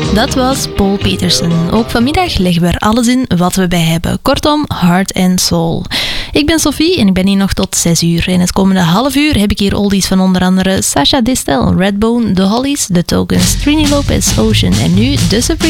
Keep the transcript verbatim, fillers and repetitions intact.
Dat was Paul Petersen. Ook vanmiddag leggen we er alles in wat we bij hebben. Kortom, heart and soul. Ik ben Sophie en ik ben hier nog tot zes uur. En het komende half uur heb ik hier oldies van onder andere Sasha Distel, Redbone, The Hollies, The Tokens, Trini Lopez, Ocean en nu The Supremes.